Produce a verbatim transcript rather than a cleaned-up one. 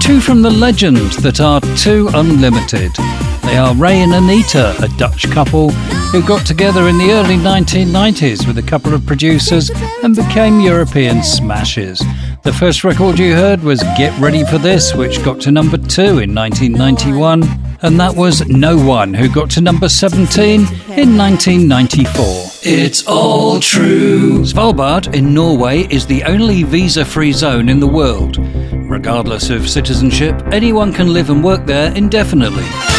two from the legends that are too unlimited. They are Ray and Anita, a Dutch couple who got together in the early nineteen nineties with a couple of producers and became European smashes. The first record you heard was Get Ready for This, which got to number two in nineteen ninety-one, and that was No One, who got to number seventeen in nineteen ninety-four. It's all true. Svalbard in Norway is the only visa-free zone in the world. Regardless of citizenship, anyone can live and work there indefinitely.